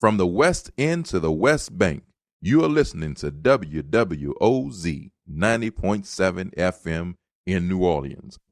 From the West End to the West Bank, you are listening to WWOZ 90.7 FM in New Orleans,